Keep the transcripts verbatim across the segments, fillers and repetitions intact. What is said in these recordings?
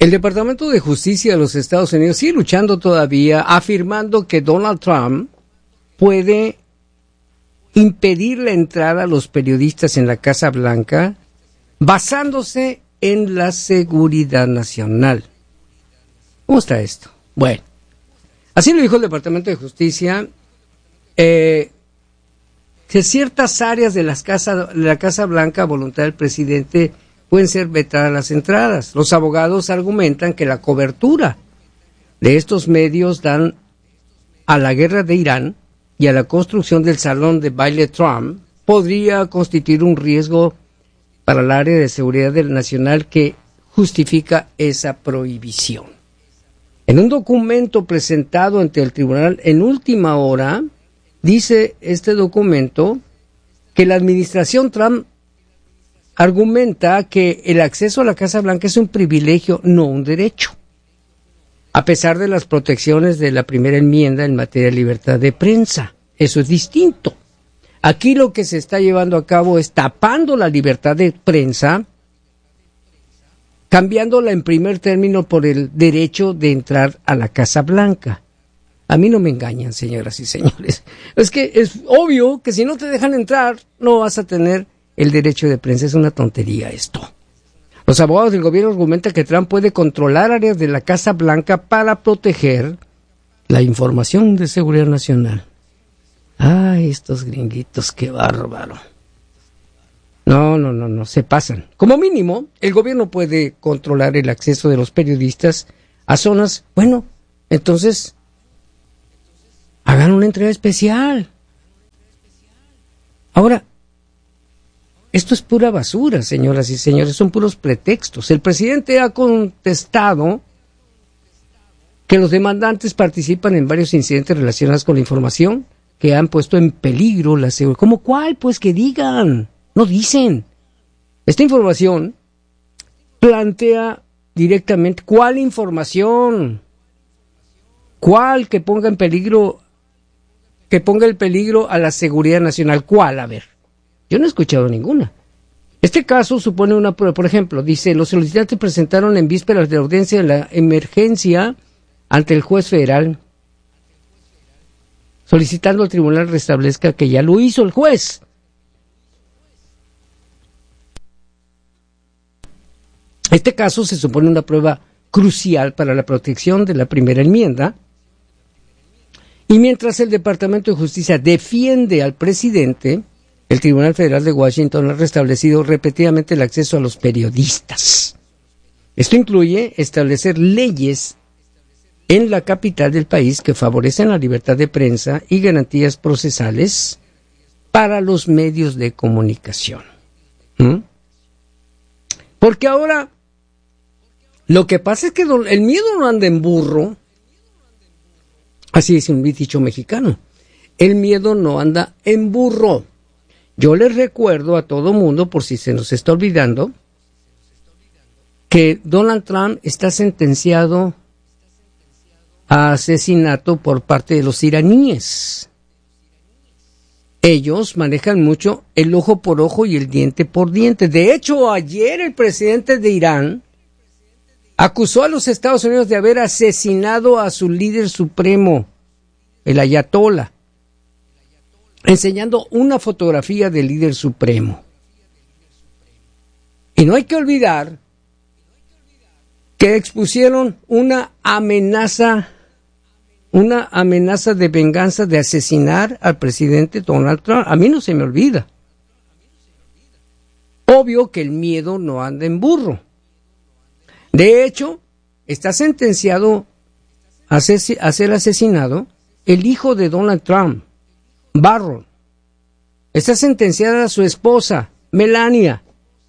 El Departamento de Justicia de los Estados Unidos sigue luchando todavía, afirmando que Donald Trump puede impedir la entrada a los periodistas en la Casa Blanca basándose en la seguridad nacional. ¿Cómo está esto? Bueno, así lo dijo el Departamento de Justicia, eh, que ciertas áreas de, las casa, de la Casa Blanca a voluntad del presidente pueden ser vetadas las entradas. Los abogados argumentan que la cobertura de estos medios dan a la guerra de Irán y a la construcción del salón de baile Trump podría constituir un riesgo para el área de seguridad nacional que justifica esa prohibición. En un documento presentado ante el tribunal en última hora, dice este documento que la administración Trump argumenta que el acceso a la Casa Blanca es un privilegio, no un derecho, a pesar de las protecciones de la primera enmienda en materia de libertad de prensa. Eso es distinto. Aquí lo que se está llevando a cabo es tapando la libertad de prensa, cambiándola en primer término por el derecho de entrar a la Casa Blanca. A mí no me engañan, señoras y señores. Es que es obvio que si no te dejan entrar, no vas a tener el derecho de prensa. Es una tontería esto. Los abogados del gobierno argumentan que Trump puede controlar áreas de la Casa Blanca para proteger la información de seguridad nacional. Ay, estos gringuitos, qué bárbaro. No, no, no, no, se pasan. Como mínimo, el gobierno puede controlar el acceso de los periodistas a zonas. Bueno, entonces, hagan una entrega especial. Ahora, esto es pura basura, señoras y señores, son puros pretextos. El presidente ha contestado que los demandantes participan en varios incidentes relacionados con la información que han puesto en peligro la seguridad. ¿Cómo cuál? Pues que digan, no dicen. Esta información plantea directamente cuál información, cuál que ponga en peligro, que ponga en peligro a la seguridad nacional. ¿Cuál? A ver. Yo no he escuchado ninguna. Este caso supone una prueba. Por ejemplo, dice, los solicitantes presentaron en vísperas de la audiencia de la emergencia ante el juez federal, solicitando al tribunal restablezca que ya lo hizo el juez. Este caso se supone una prueba crucial para la protección de la primera enmienda. Y mientras el Departamento de Justicia defiende al presidente, el Tribunal Federal de Washington ha restablecido repetidamente el acceso a los periodistas. Esto incluye establecer leyes en la capital del país que favorecen la libertad de prensa y garantías procesales para los medios de comunicación. ¿Mm? Porque ahora lo que pasa es que el miedo no anda en burro. Así es un dicho mexicano. El miedo no anda en burro. Yo les recuerdo a todo mundo, por si se nos está olvidando, que Donald Trump está sentenciado a asesinato por parte de los iraníes. Ellos manejan mucho el ojo por ojo y el diente por diente. De hecho, ayer el presidente de Irán acusó a los Estados Unidos de haber asesinado a su líder supremo, el ayatolá, enseñando una fotografía del líder supremo. Y no hay que olvidar que expusieron una amenaza, una amenaza de venganza de asesinar al presidente Donald Trump. A mí no se me olvida. Obvio que el miedo no anda en burro. De hecho, está sentenciado a ser, a ser asesinado el hijo de Donald Trump, Barron. Está sentenciada a su esposa, Melania.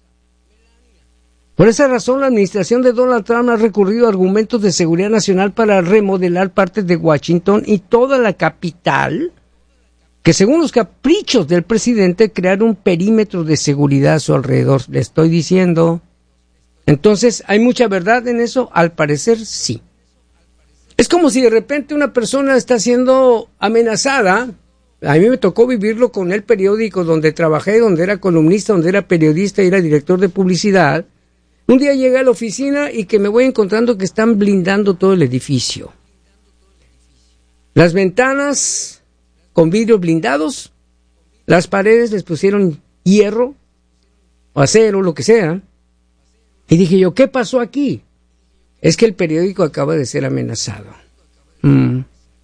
Por esa razón, la administración de Donald Trump ha recurrido a argumentos de seguridad nacional para remodelar partes de Washington y toda la capital, que según los caprichos del presidente, crear un perímetro de seguridad a su alrededor. Le estoy diciendo. Entonces, ¿hay mucha verdad en eso? Al parecer, sí. Es como si de repente una persona está siendo amenazada. A mí me tocó vivirlo con el periódico donde trabajé, donde era columnista, donde era periodista y era director de publicidad. Un día llegué a la oficina y que me voy encontrando que están blindando todo el edificio. Las ventanas con vidrios blindados, las paredes les pusieron hierro o acero, lo que sea. Y dije yo, ¿qué pasó aquí? Es que el periódico acaba de ser amenazado. Mm.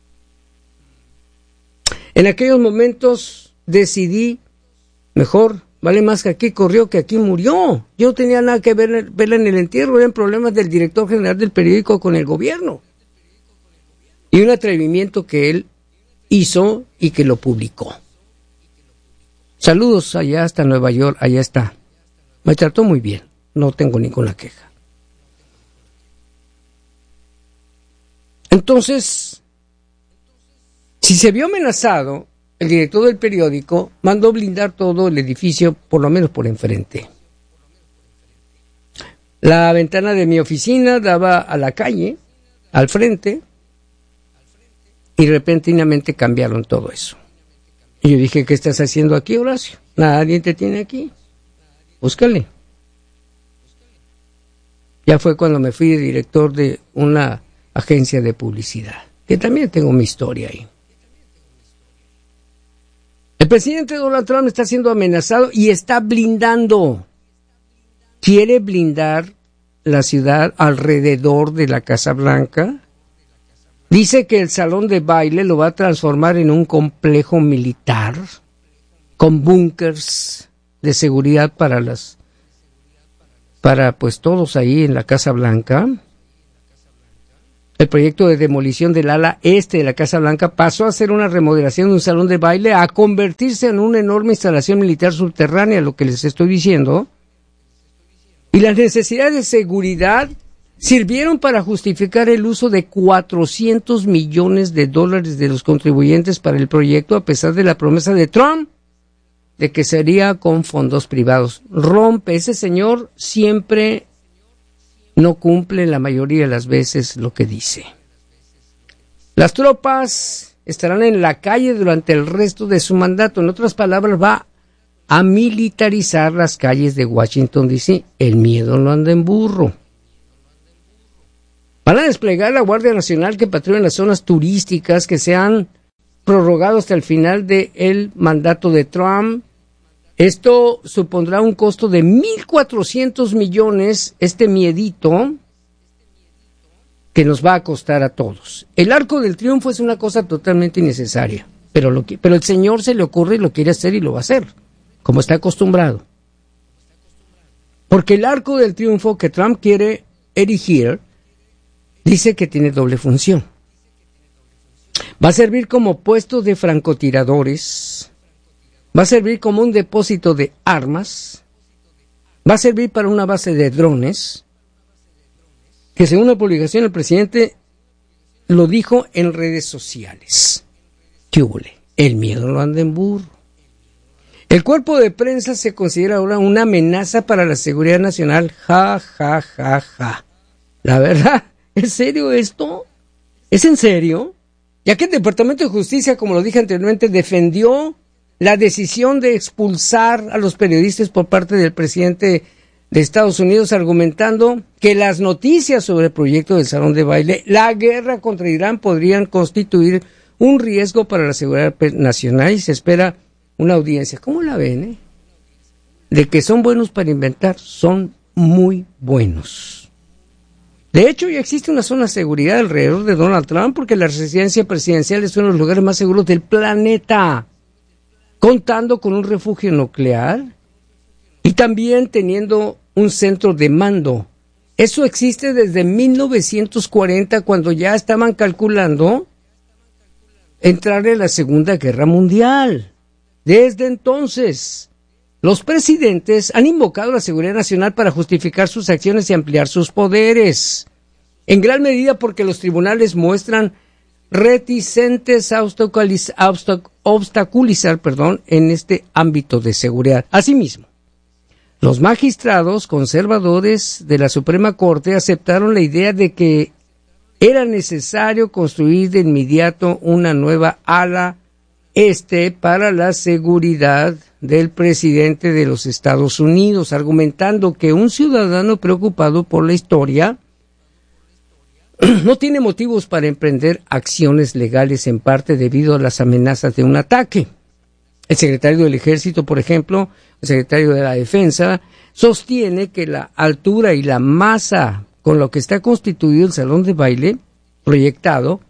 En aquellos momentos decidí, mejor, vale más que aquí corrió que aquí murió. Yo no tenía nada que ver, verla en el entierro, eran problemas del director general del periódico con el gobierno. Y un atrevimiento que él hizo y que lo publicó. Saludos allá hasta Nueva York, allá está. Me trató muy bien, no tengo ninguna queja. Entonces, si se vio amenazado, el director del periódico mandó blindar todo el edificio, por lo menos por enfrente. La ventana de mi oficina daba a la calle, al frente, y repentinamente cambiaron todo eso. Y yo dije, ¿qué estás haciendo aquí, Horacio? Nadie te tiene aquí. Búscale. Ya fue cuando me fui director de una agencia de publicidad, que también tengo mi historia ahí. El presidente Donald Trump está siendo amenazado y está blindando. Quiere blindar la ciudad alrededor de la Casa Blanca. Dice que el salón de baile lo va a transformar en un complejo militar con búnkers de seguridad para las para pues todos ahí en la Casa Blanca. El proyecto de demolición del ala este de la Casa Blanca pasó a ser una remodelación de un salón de baile a convertirse en una enorme instalación militar subterránea, lo que les estoy diciendo. Y las necesidades de seguridad sirvieron para justificar el uso de cuatrocientos millones de dólares de los contribuyentes para el proyecto, a pesar de la promesa de Trump de que sería con fondos privados. Rompe, ese señor siempre no cumple la mayoría de las veces lo que dice. Las tropas estarán en la calle durante el resto de su mandato. En otras palabras, va a militarizar las calles de Washington, D C El miedo no anda en burro. Van a desplegar la Guardia Nacional que patrulla en las zonas turísticas que se han prorrogado hasta el final del mandato de Trump. Esto supondrá un costo de mil cuatrocientos millones, este miedito que nos va a costar a todos. El Arco del Triunfo es una cosa totalmente innecesaria, pero, lo que, pero el señor se le ocurre y lo quiere hacer y lo va a hacer, como está acostumbrado. Porque el Arco del Triunfo que Trump quiere erigir dice que tiene doble función. Va a servir como puesto de francotiradores, va a servir como un depósito de armas, va a servir para una base de drones, que según la publicación el presidente lo dijo en redes sociales. ¿Qué hubole? El miedo no anda en burro. El cuerpo de prensa se considera ahora una amenaza para la seguridad nacional. Ja, ja, ja, ja. La verdad, ¿es serio esto? ¿Es en serio? Ya que el Departamento de Justicia, como lo dije anteriormente, defendió la decisión de expulsar a los periodistas por parte del presidente de Estados Unidos, argumentando que las noticias sobre el proyecto del salón de baile, la guerra contra Irán, podrían constituir un riesgo para la seguridad nacional, y se espera una audiencia. ¿Cómo la ven, eh? De que son buenos para inventar, son muy buenos. De hecho, ya existe una zona de seguridad alrededor de Donald Trump, porque la residencia presidencial es uno de los lugares más seguros del planeta, contando con un refugio nuclear y también teniendo un centro de mando. Eso existe desde mil novecientos cuarenta, cuando ya estaban calculando entrar en la Segunda Guerra Mundial. Desde entonces, los presidentes han invocado la seguridad nacional para justificar sus acciones y ampliar sus poderes, en gran medida porque los tribunales muestran reticentes a obstaculizar, obstaculizar perdón, en este ámbito de seguridad. Asimismo, los magistrados conservadores de la Suprema Corte aceptaron la idea de que era necesario construir de inmediato una nueva ala este para la seguridad del presidente de los Estados Unidos, argumentando que un ciudadano preocupado por la historia no tiene motivos para emprender acciones legales, en parte debido a las amenazas de un ataque. El secretario del Ejército, por ejemplo, el secretario de la Defensa, sostiene que la altura y la masa con lo que está constituido el salón de baile proyectado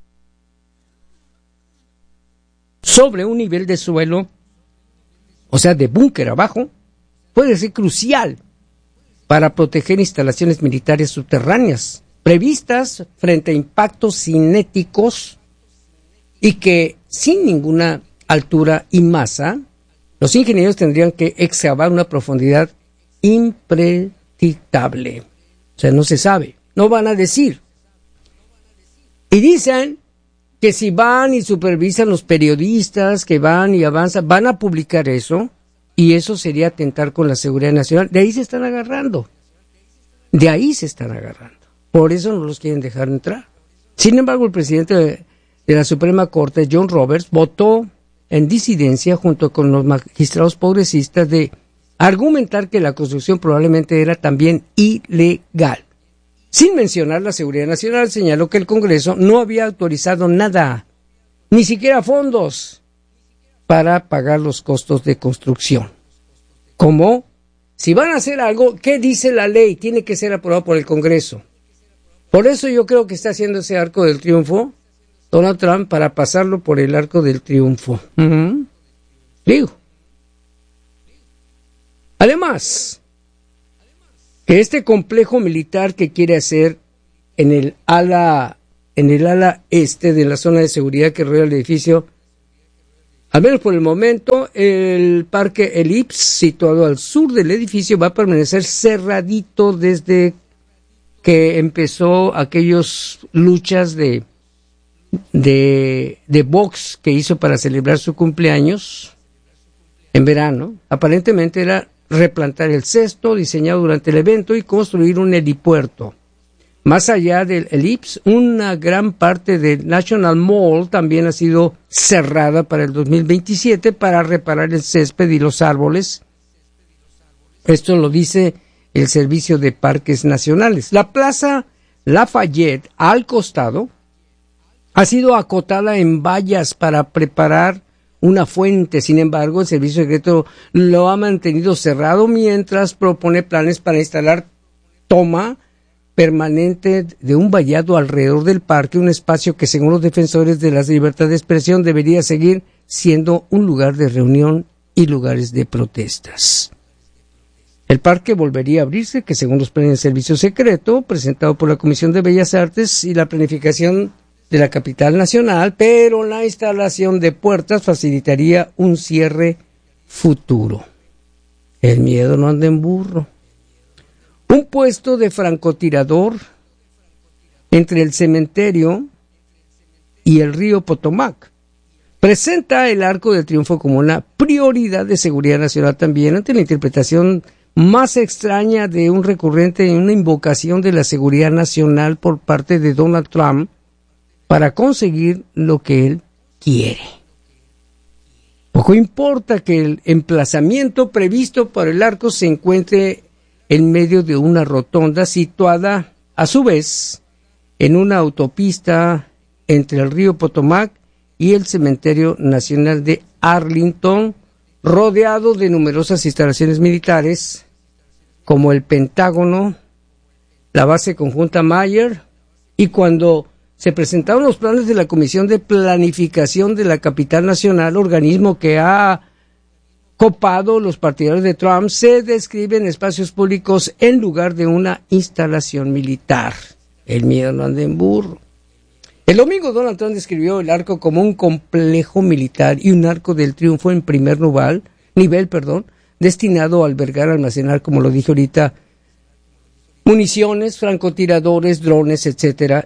sobre un nivel de suelo, o sea, de búnker abajo, puede ser crucial para proteger instalaciones militares subterráneas previstas frente a impactos cinéticos y que sin ninguna altura y masa, los ingenieros tendrían que excavar una profundidad impredictable. O sea, no se sabe, no van a decir. Y dicen que si van y supervisan los periodistas que van y avanzan, van a publicar eso, y eso sería atentar con la seguridad nacional. De ahí se están agarrando. De ahí se están agarrando. Por eso no los quieren dejar entrar. Sin embargo, el presidente de, de la Suprema Corte, John Roberts, votó en disidencia junto con los magistrados progresistas de argumentar que la construcción probablemente era también ilegal. Sin mencionar la seguridad nacional, señaló que el Congreso no había autorizado nada, ni siquiera fondos, para pagar los costos de construcción. ¿Cómo? Si van a hacer algo, ¿qué dice la ley? Tiene que ser aprobado por el Congreso. Por eso yo creo que está haciendo ese arco del triunfo Donald Trump, para pasarlo por el arco del triunfo. Uh-huh. Digo. Además, que este complejo militar que quiere hacer en el ala, en el ala este de la zona de seguridad que rodea el edificio, al menos por el momento, el parque Ellipse, situado al sur del edificio, va a permanecer cerradito desde que empezó aquellas luchas de, de, de box que hizo para celebrar su cumpleaños en verano. Aparentemente era replantar el cesto diseñado durante el evento y construir un helipuerto. Más allá del Ellipse, una gran parte del National Mall también ha sido cerrada para el dos mil veintisiete para reparar el césped y los árboles. Esto lo dice el Servicio de Parques Nacionales. La Plaza Lafayette, al costado, ha sido acotada en vallas para preparar una fuente. Sin embargo, el Servicio Secreto lo ha mantenido cerrado mientras propone planes para instalar toma permanente de un vallado alrededor del parque, un espacio que, según los defensores de la libertad de expresión, debería seguir siendo un lugar de reunión y lugares de protestas. El parque volvería a abrirse, que según los planes del Servicio Secreto, presentado por la Comisión de Bellas Artes y la Planificación de la Capital Nacional, pero la instalación de puertas facilitaría un cierre futuro. El miedo no anda en burro. Un puesto de francotirador entre el cementerio y el río Potomac presenta el Arco del Triunfo como una prioridad de seguridad nacional también, ante la interpretación más extraña de un recurrente en una invocación de la seguridad nacional por parte de Donald Trump para conseguir lo que él quiere. Poco importa que el emplazamiento previsto para el arco se encuentre en medio de una rotonda situada, a su vez, en una autopista entre el río Potomac y el Cementerio Nacional de Arlington, rodeado de numerosas instalaciones militares, como el Pentágono, la base conjunta Mayer, y cuando se presentaron los planes de la Comisión de Planificación de la Capital Nacional, organismo que ha copado los partidarios de Trump, se describen espacios públicos en lugar de una instalación militar. El miedo no anda en burro. El domingo Donald Trump describió el arco como un complejo militar y un arco del triunfo en primer nivel, nivel, perdón, destinado a albergar, almacenar, como lo dije ahorita, municiones, francotiradores, drones, etcétera.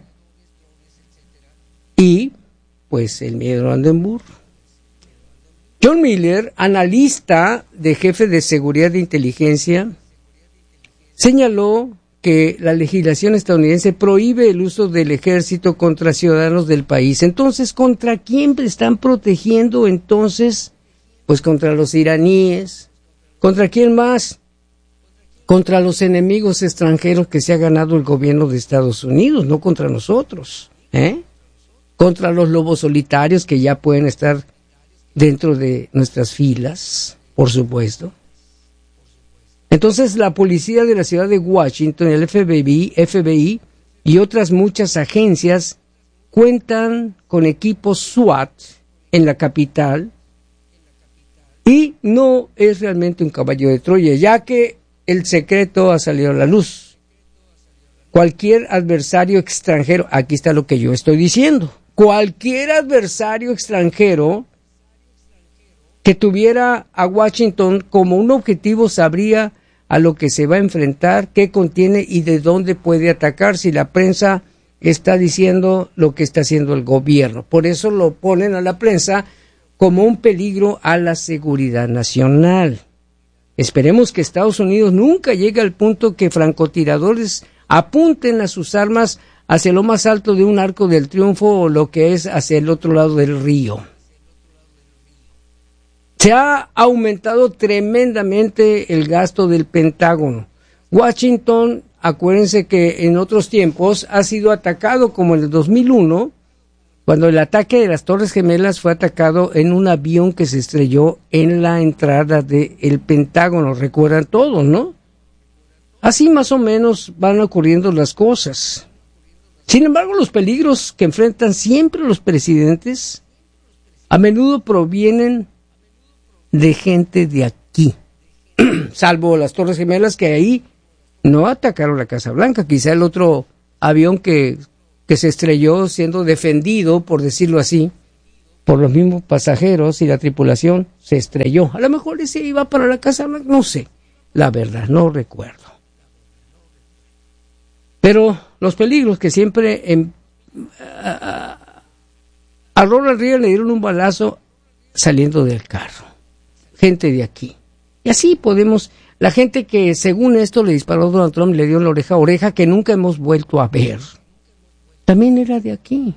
Y, pues, el miedo no anda en burro. John Miller, analista de jefe de seguridad de inteligencia, señaló que la legislación estadounidense prohíbe el uso del ejército contra ciudadanos del país. Entonces, ¿contra quién están protegiendo entonces? Pues contra los iraníes. ¿Contra quién más? Contra los enemigos extranjeros que se ha ganado el gobierno de Estados Unidos, no contra nosotros, ¿eh? Contra los lobos solitarios que ya pueden estar dentro de nuestras filas, por supuesto. Entonces, la policía de la ciudad de Washington, el F B I, F B I y otras muchas agencias cuentan con equipos SWAT en la capital y no es realmente un caballo de Troya, ya que el secreto ha salido a la luz. Cualquier adversario extranjero, aquí está lo que yo estoy diciendo, cualquier adversario extranjero que tuviera a Washington como un objetivo sabría a lo que se va a enfrentar, qué contiene y de dónde puede atacar si la prensa está diciendo lo que está haciendo el gobierno. Por eso lo ponen a la prensa como un peligro a la seguridad nacional. Esperemos que Estados Unidos nunca llegue al punto que francotiradores apunten a sus armas hacia lo más alto de un arco del triunfo o lo que es hacia el otro lado del río. Se ha aumentado tremendamente el gasto del Pentágono. Washington, acuérdense que en otros tiempos ha sido atacado, como en el dos mil uno, cuando el ataque de las Torres Gemelas fue atacado en un avión que se estrelló en la entrada del Pentágono. Recuerdan todos, ¿no? Así más o menos van ocurriendo las cosas. Sin embargo, los peligros que enfrentan siempre los presidentes a menudo provienen de gente de aquí, salvo las Torres Gemelas, que ahí no atacaron la Casa Blanca. Quizá el otro avión que, que se estrelló siendo defendido, por decirlo así, por los mismos pasajeros y la tripulación, se estrelló. A lo mejor ese iba para la Casa Blanca, no sé, la verdad, no recuerdo. Pero los peligros que siempre en, a, a, a Ronald Reagan le dieron un balazo saliendo del carro. Gente de aquí. Y así podemos, la gente que según esto le disparó a Donald Trump, le dio la oreja a oreja, que nunca hemos vuelto a ver, también era de aquí.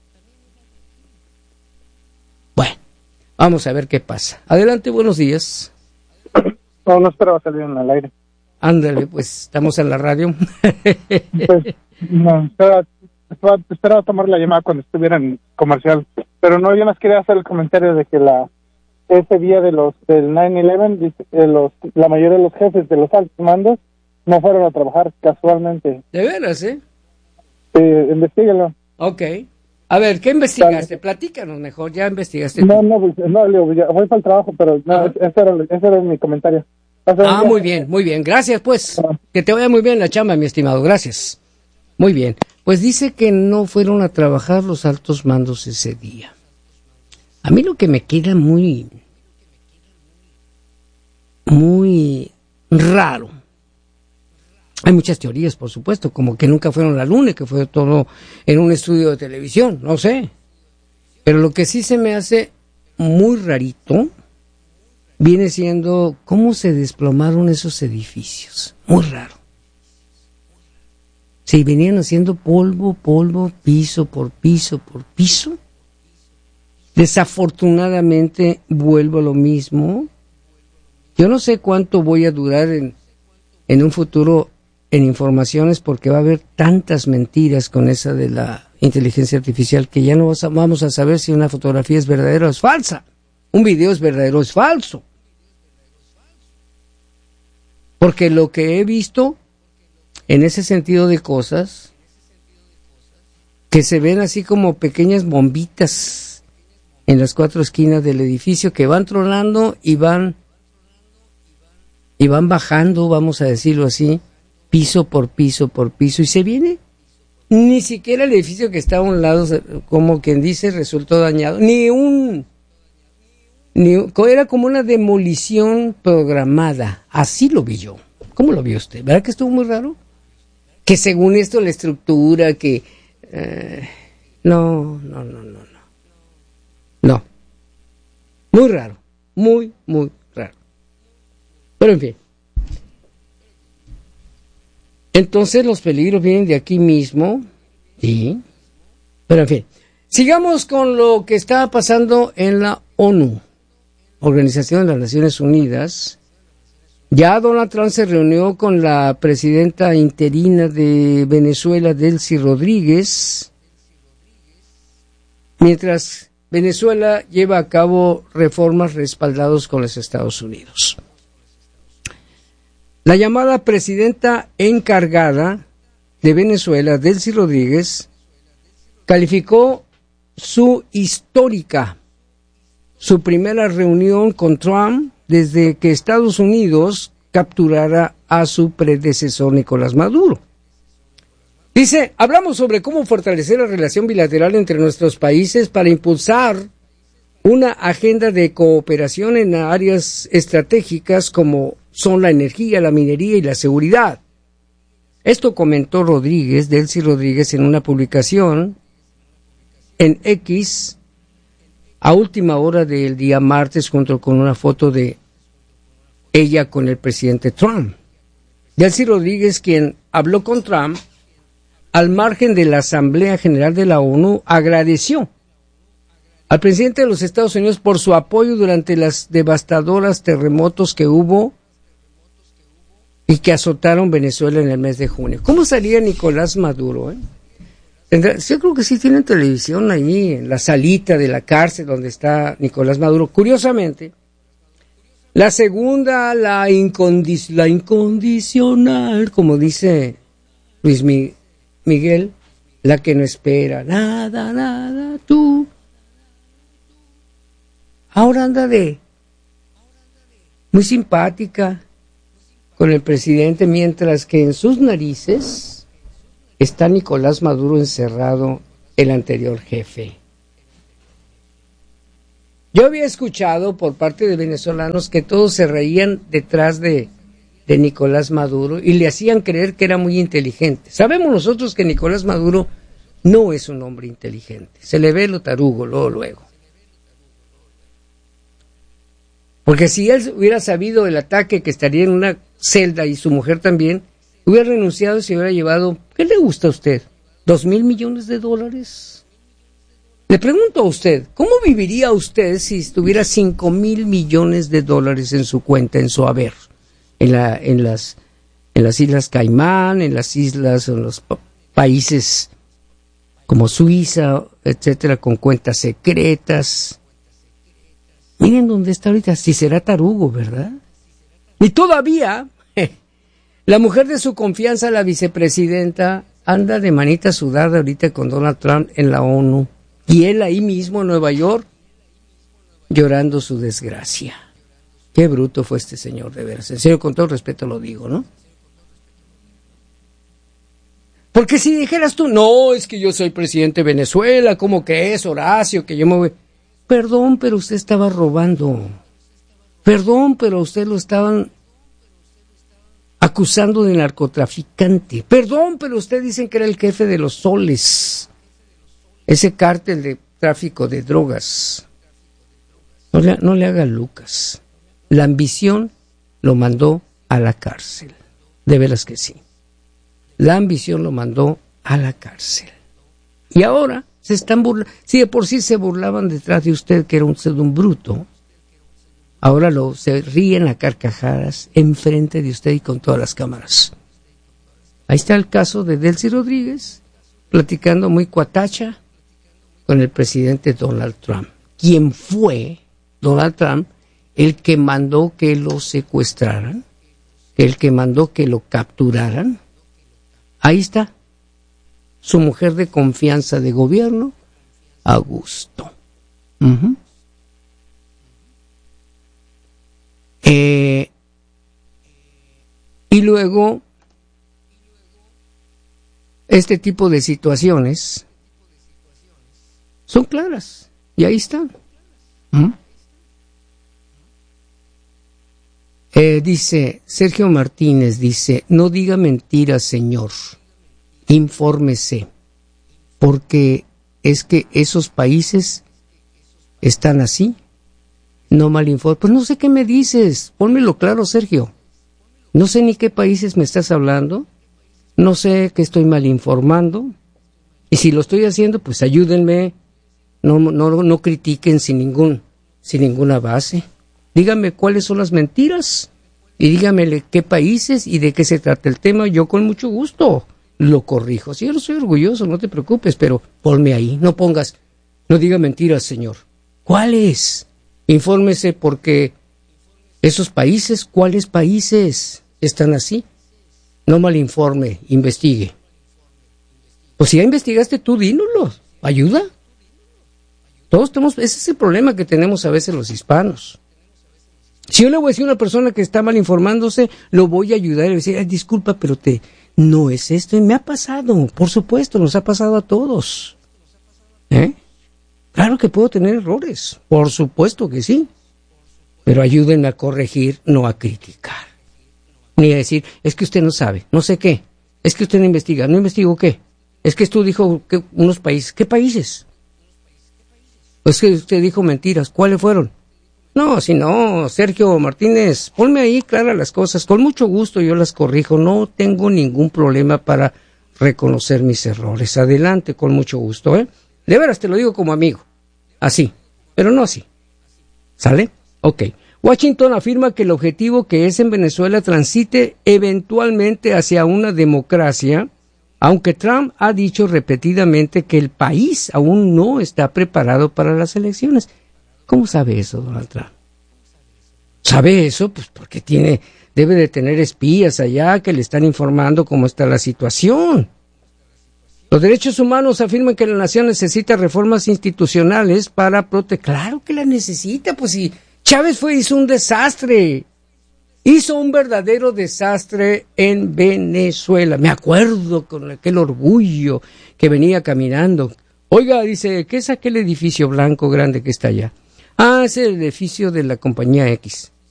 Bueno, vamos a ver qué pasa. Adelante, buenos días. No, no esperaba salir en el aire. Ándale, pues estamos en la radio. Pues, no, esperaba, esperaba, esperaba tomar la llamada cuando estuviera en comercial, pero no, yo más quería hacer el comentario de que la ese día de los del nueve once, de los, la mayoría de los jefes de los altos mandos no fueron a trabajar casualmente. ¿De veras, eh? Eh, investíguelo. Ok. A ver, ¿qué investigaste? Platícanos mejor, ya investigaste. No, no, no, no, no, ya voy para el trabajo, pero no, ese era, ese era mi comentario. Ah, muy bien, muy bien. Gracias, pues. Ah. Que te vaya muy bien la chamba, mi estimado. Gracias. Muy bien. Pues dice que no fueron a trabajar los altos mandos ese día. A mí lo que me queda muy, muy raro. Hay muchas teorías, por supuesto, como que nunca fueron a la luna, que fue todo en un estudio de televisión, no sé. Pero lo que sí se me hace muy rarito viene siendo cómo se desplomaron esos edificios. Muy raro. Si venían haciendo polvo, polvo, piso por piso por piso. Desafortunadamente vuelvo a lo mismo. Yo no sé cuánto voy a durar en, en un futuro en informaciones, porque va a haber tantas mentiras con esa de la inteligencia artificial que ya no vamos a saber si una fotografía es verdadera o es falsa. Un video es verdadero o es falso. Porque lo que he visto en ese sentido de cosas, que se ven así como pequeñas bombitas en las cuatro esquinas del edificio que van tronando y van y van bajando, vamos a decirlo así, piso por piso por piso, y se viene, ni siquiera el edificio que está a un lado, como quien dice, resultó dañado, ni un, ni era como una demolición programada, así lo vi yo. ¿Cómo lo vio usted? ¿Verdad que estuvo muy raro? Que según esto la estructura, que eh, no, no, no, no, no. No, muy raro, muy, muy raro. Pero en fin, Entonces los peligros vienen de aquí mismo, ¿sí? Pero en fin, sigamos con lo que está pasando en la ONU, Organización de las Naciones Unidas. Ya Donald Trump se reunió con la presidenta interina de Venezuela, Delcy Rodríguez, mientras Venezuela lleva a cabo reformas respaldados con los Estados Unidos. La llamada presidenta encargada de Venezuela, Delcy Rodríguez, calificó su histórica, su primera reunión con Trump desde que Estados Unidos capturara a su predecesor Nicolás Maduro. Dice, hablamos sobre cómo fortalecer la relación bilateral entre nuestros países para impulsar una agenda de cooperación en áreas estratégicas como son la energía, la minería y la seguridad. Esto comentó Rodríguez, Delcy Rodríguez, en una publicación en X a última hora del día martes, junto con una foto de ella con el presidente Trump. Delcy Rodríguez, quien habló con Trump al margen de la Asamblea General de la ONU, agradeció al presidente de los Estados Unidos por su apoyo durante las devastadoras terremotos que hubo y que azotaron Venezuela en el mes de junio. ¿Cómo salía Nicolás Maduro? Eh? Yo creo que sí tienen televisión ahí, en la salita de la cárcel donde está Nicolás Maduro. Curiosamente, la segunda, la, incondic- la incondicional, como dice Luis Mi- Miguel, la que no espera nada, nada, tú. Ahora anda de muy simpática con el presidente, mientras que en sus narices está Nicolás Maduro encerrado, el anterior jefe. Yo había escuchado por parte de venezolanos que todos se reían detrás de, de Nicolás Maduro y le hacían creer que era muy inteligente. Sabemos nosotros que Nicolás Maduro no es un hombre inteligente, se le ve lo tarugo luego, luego. Porque si él hubiera sabido el ataque, que estaría en una celda y su mujer también, hubiera renunciado y se hubiera llevado, ¿qué le gusta a usted? ¿Dos mil millones de dólares? Le pregunto a usted, ¿cómo viviría usted si tuviera cinco mil millones de dólares en su cuenta, en su haber? En, la, en, las, en las Islas Caimán, en las islas, en los pa- países como Suiza, etcétera, con cuentas secretas. Miren dónde está ahorita, si será tarugo, ¿verdad? Y todavía, la mujer de su confianza, la vicepresidenta, anda de manita sudada ahorita con Donald Trump en la ONU. Y él ahí mismo en Nueva York, llorando su desgracia. Qué bruto fue este señor, de veras. En serio, con todo respeto lo digo, ¿no? Porque si dijeras tú, no, es que yo soy presidente de Venezuela, ¿cómo que es, Horacio, que yo me voy? Perdón, pero usted estaba robando. Perdón, pero usted lo estaban acusando de narcotraficante. Perdón, pero usted dicen que era el jefe de los Soles, ese cártel de tráfico de drogas. No le, no le haga Lucas. La ambición lo mandó a la cárcel. De veras que sí. La ambición lo mandó a la cárcel. Y ahora se están burlando. Si de por sí se burlaban detrás de usted, que era un, un bruto, ahora lo, se ríen a carcajadas enfrente de usted y con todas las cámaras. Ahí está el caso de Delcy Rodríguez, platicando muy cuatacha con el presidente Donald Trump. ¿Quién fue Donald Trump? El que mandó que lo secuestraran, el que mandó que lo capturaran. Ahí está su mujer de confianza de gobierno, a gusto. Uh-huh. Eh, y luego, este tipo de situaciones son claras, y ahí están. Uh-huh. Eh, dice, Sergio Martínez dice, no diga mentiras, señor, infórmese, porque es que esos países están así, no mal informe. Pues no sé qué me dices, pónmelo claro, Sergio, no sé ni qué países me estás hablando, No sé que estoy mal informando. Y si lo estoy haciendo, pues ayúdenme. No, no, no critiquen sin ningún, sin ninguna base. Díganme cuáles son las mentiras. Y díganme qué países y de qué se trata el tema. Yo con mucho gusto lo corrijo. Si yo no soy orgulloso, no te preocupes, pero ponme ahí. No pongas, no diga mentiras, señor. ¿Cuáles? Infórmese porque esos países, ¿cuáles países están así? No malinforme, investigue. Pues si ya investigaste tú, dínoslo. ¿Ayuda? Todos tenemos, ese es el problema que tenemos a veces los hispanos. Si yo le voy a decir a una persona que está mal informándose, lo voy a ayudar y le voy a decir, ay, disculpa, pero te, no es esto. Y me ha pasado, por supuesto, nos ha pasado a todos. ¿Eh? Claro que puedo tener errores, por supuesto que sí. Pero ayúdenme a corregir, no a criticar. Ni a decir, es que usted no sabe, no sé qué. Es que usted no investiga, ¿no investigo qué? Es que esto dijo que unos países. ¿Qué países? Es que usted dijo mentiras, ¿cuáles fueron? No, si no, Sergio Martínez, ponme ahí claras las cosas. Con mucho gusto yo las corrijo. No tengo ningún problema para reconocer mis errores. Adelante, con mucho gusto, ¿eh? De veras, te lo digo como amigo. Así, pero no así. ¿Sale? Ok. Washington afirma que el objetivo que es en Venezuela transite eventualmente hacia una democracia, aunque Trump ha dicho repetidamente que el país aún no está preparado para las elecciones. ¿Cómo sabe eso, Donald Trump? ¿Sabe eso? Pues porque tiene, debe de tener espías allá que le están informando cómo está la situación. Los derechos humanos afirman que la nación necesita reformas institucionales para proteger. Claro que la necesita, pues si Chávez fue, hizo un desastre. Hizo un verdadero desastre en Venezuela. Me acuerdo con aquel orgullo que venía caminando. Oiga, dice, ¿qué es aquel edificio blanco grande que está allá? Ah, es el edificio de la compañía X.